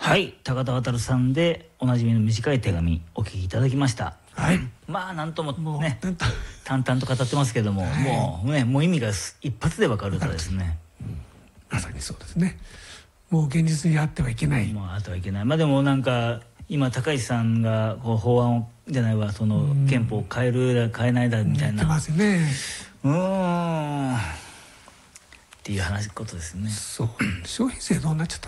はい、高田渉さんでおなじみの短い手紙お聞きいただきました。 はい。 まあなんともねなんと淡々と語ってますけども、 はいもう意味が一発でわかる歌ですね。 まさにそうですね。もう現実にあってはいけない。 もうあってはいけない。まあでもなんか今高市さんがこう法案をじゃないわ、その憲法を変えるだ変えないだみたいな。 言ってますね。 っていうことですね。 そう。消費税どうなっちゃった